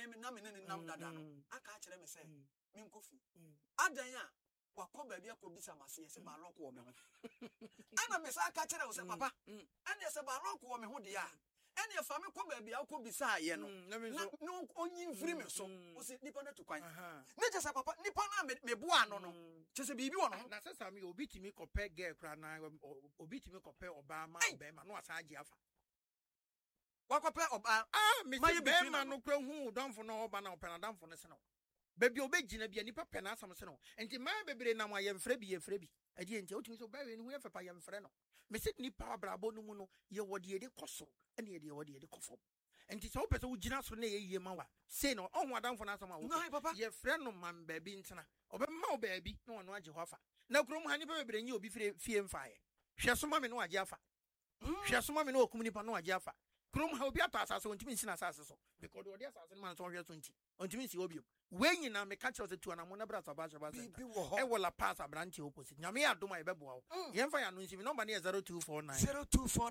me na me ne nam dada no aka kire me say me nkofi adan a wakọ baabi akobisa mase se ba lock wo me ho ana me sa aka kire wo se papa ana se ba lock wo me ho de a ene fa me kọ baabi akobisa aye no no onyi free me so wo se nipa na to kwan ne je se papa nipa na me boa no no je se bibi wo no na se sami obi timi kope girl kra na obi timi kope oba ma oba ma no asa age afa wakope oba me se be ma no kra hu donfo no oba na opena danfo no se no baby obegina bia nipa pena asam se no enti ma bebre na mo ayemfre bi ade enti otumi so bawe ni hu efepa yemfre no me se nipa abrabo no mu no ye wode de koso ene ye de wode de kofo enti so pese wo gina so na ye yie ma wa se no ohun adamfo na asam a wo ye frɛ no man baabi ntena obemma wo baabi na wono age hofa na krom ha nipa bebre nyi obi fie mfaaye hwe so ma me no age afa hwe so ma me no okum nipa no age afa krom ha obi atasa so ntimi nsina asase so because odi asase man so hwe so nti ntimi nsi obi when you na me catch us to na mo na bra saba e wola pass abranti opposite nyame ya doma e bebo wo yemfa ya no nsi me number na 0249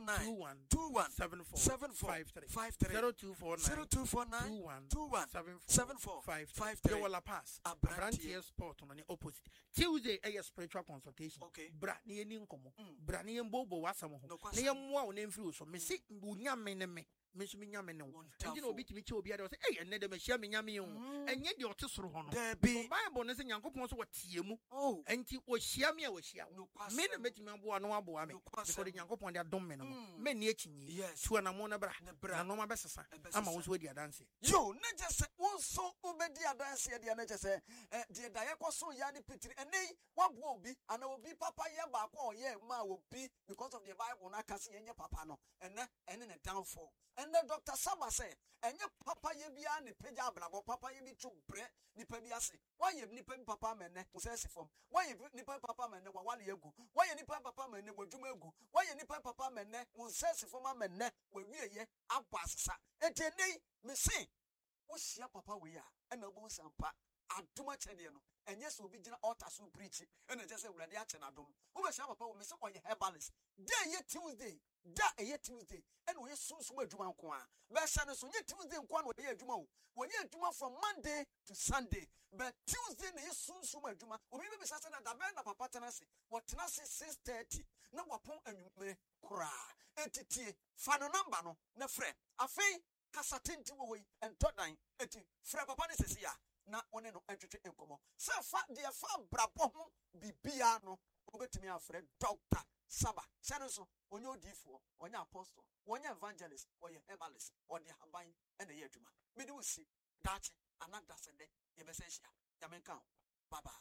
0249 wola pass abranti sport on the opposite Tuesday a spiritual consultation bra na yeni nkomo bra na yembobo wasam ho na yemmoa wo na mfiri so me se unyame ne me so nyame ne wo enti na obi timi che obi ade wo say enne de mehia me nyame yo enye de ote soro ho no Bible ne se Nyankopon so watie mu enti wo hia me a wo hia me na metimi aboa no aboa me because de Nyankopon de adom me no me ne achinyi so na mo na bra na no ma besesa ama wo so di adanse yo ne je se won so obedi adanse de na je se de da ye koso ya de pitiri ene wabo obi ana obi papa ye ba ko ye ma obi because of the Bible na kase ye papa no ene ne downfall. And the Dr. Saba say, and your papa ye be an peja bravo, papa ye be true bread, nipa biase. Why you nipa papa man, possessive form? Why you nipa papa man, one year go? Why you nipa papa man, will do go? Why you nipa papa man, possessive form man, will we ye, abasa. And today, me say, what's your papa we are, and no bones and pa. I too much and yes, we'll be dinner altar so preaching, and I just say, we're the action. I don't. Who was your papa? We say, on your hair balance. Day Tuesday. Da Tuesday and we soon swear to my coin. Version so Tuesday and one way Juma. When you Juma from Monday to Sunday, but Tuesday is soon summer Juma. We may be certain that the band of a patternessy. What Tenassi 6:30. No upon and you may cry. Entity Fano number no, no friend. A fay Cassatin to away and Todine. Eti Fra Papanis is here. Not one no entry in common. So far, dear far brabo be piano. Over to me, our friend Dr. Saba. Shanaso. On your D4, on your apostle, on your evangelist, or your herbalist, or the Habine and the Yetuma. We do see that and not that Sunday, Ebesentia, Yamenka. Bye bye.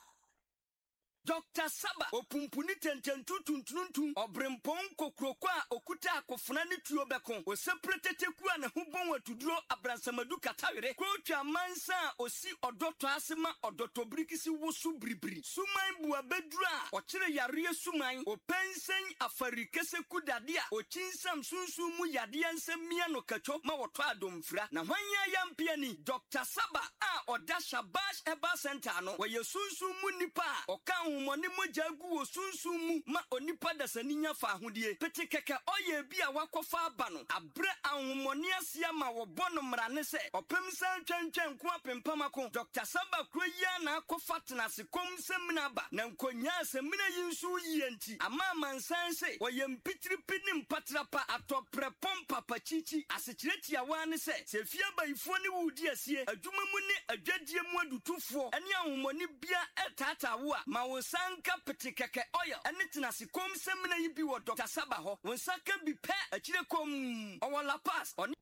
Dr. Saba opumpuni tententutuntuntu obrempon kokrokwa okuta akofuna ne tuo beko o sepretete ku ana hubon watuduro abransamadu katawere kwotwa mansa osi odoto asema odoto brikisi wosu bribri suman bua bedura o kire yare suman o pensen afarikese kudade a o chinsam sunsu mu yade ansem mia no kacho ma woto adomfra na hwanya yampia ni Dr. Saba a odasha bash eba center no wo yesunsu mu nipa oka moni mojagu wo sunsun mu ma onipa dasaninya fa ahodie pete keke oye bi a wakofa aba no abre ahomoni asia ma wo bono mrane se opem san twentwen ko apempama ko Dr. Saba kroya na akofa tenase kom semna ba na nkonya semna yinsu yienti ama mansan se woye mpitiri pinim patrapa atopre pompa pachichi asekireti awa ne se sefia baifo ne wudi asie adwuma mu ne adwadie mu adutufo ene ahomoni bia etata wo a ma wo sanka pete keke oil ene tenase kom semna yi bi wo Dr. Saba ho wo sanka bi pe akire kom owola pass on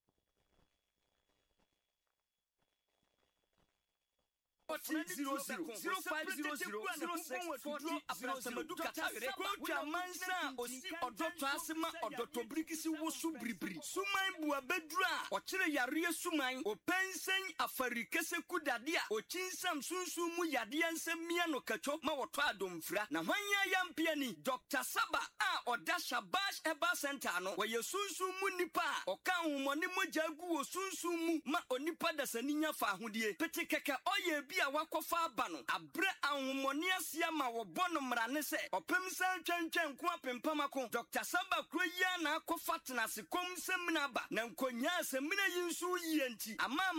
odoto asema odoto brikisi wosu bribri suman bua bedura o kire yare suman o pensen afarikese kudade a o chinsam sunsu mu yade ansem mia no kacho ma woto adomfra na hwanya yampia ni Dr. Saba a odasha bash eba center no wo yesunsu mu nipa o ka homoni mojagu wo sunsu mu ma onipa dasaninya fa ahodie pete keke oye bi a wakofa aba no abre ahomoni asia ma wo bono mrane se opem san twentwen ko apempama ko Dr. Saba kroya na akofa tenase kom semna ba na nkonya semna yinsu yienti ama